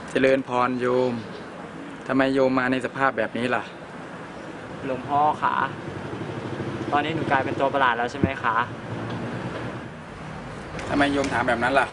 เจริญพรโยม ทำไมโยมมาในสภาพแบบนี้ล่ะหลวงพ่อคะตอนนี้หนูกลายเป็นตัวประหลาดแล้วใช่ไหมคะทำไมโยมถามแบบนั้นล่ะ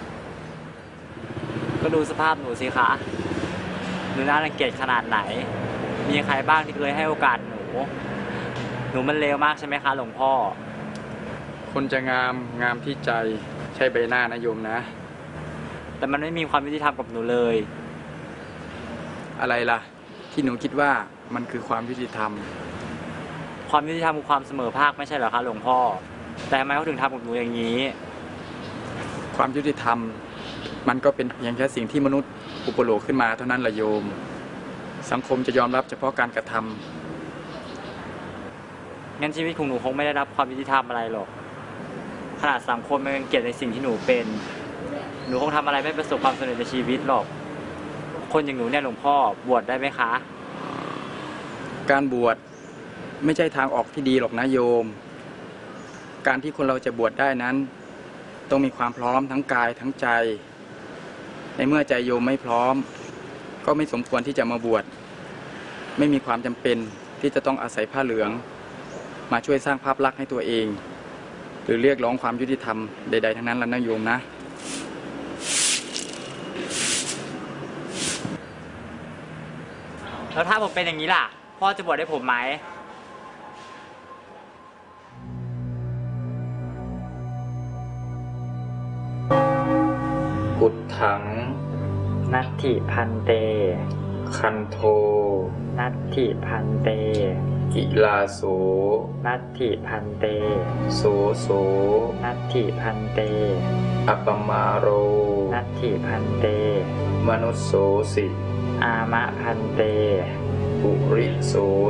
ก็ดูสภาพหนูสิคะหนูน่ารังเกียจขนาดไหน มีใครบ้างที่เคยให้โอกาสหนูมันเลวมากใช่ไหมคะหลวงพ่อคนจะงามที่ใจใช่ใบหน้านะโยมนะแต่มันไม่มีความยุติธรรมกับหนูเลยอะไรล่ะ ที่หนูคิดว่ามันคือความยุติธรรมความยุติธรรมคือความเสมอภาคไม่ใช่เหรอคะหลวงพ่อ แต่ทำไมเขาถึงทำกับหนูอย่างนี้ความยุติธรรมมันก็เป็นเพียงแค่สิ่งที่มนุษย์อุปโลกขึ้นมาเท่านั้นแหละโยม สังคมจะยอมรับเฉพาะการกระทำงั้นชีวิตของหนูคงไม่ได้รับความยุติธรรมอะไรหรอก ขนาดสังคมมันยังเกลียดในสิ่งที่หนูเป็น หนูคงทำอะไรไม่ประสบความสำเร็จในชีวิตหรอก คนอย่างหนูเนี่ยหลวงพ่อบวชได้ไหมคะการบวชไม่ใช่ทางออกที่ดีหรอกนะโยม การที่คนเราจะบวชได้นั้น ต้องมีความพร้อมทั้งกายทั้งใจ ในเมื่อใจโยมไม่พร้อม ก็ไม่สมควรที่จะมาบวช ไม่มีความจำเป็นที่จะต้องอาศัยผ้าเหลือง มาช่วยสร้างภาพลักษณ์ให้ตัวเอง หรือเรียกร้องความยุติธรรมใดๆทั้งนั้นแล้วนะโยมนะแล้วถ้าผมเป็นอย่างนี้ล่ะ พ่อจะบวชให้ผมไหมกุฏถังนัตถิพันเตคันโทนัตถิพันเตกิลาโสนัตถิพันเตโสโสนัตถิพันเตอัปปมาโรนัตถิพันเตมนุสโสสิอามะพันเตปุริโส